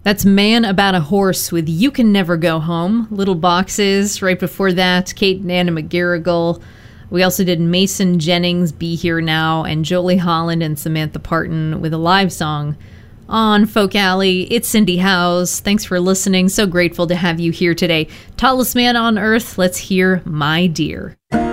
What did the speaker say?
That's Man About a Horse with You Can Never Go Home. Little Boxes. Right before that, Kate and Anna McGarrigle. We also did Mason Jennings, Be Here Now, and Jolie Holland and Samantha Parton with a live song on Folk Alley. It's Cindy Howes. Thanks for listening. So grateful to have you here today. Tallest Man on Earth. Let's hear My Dear.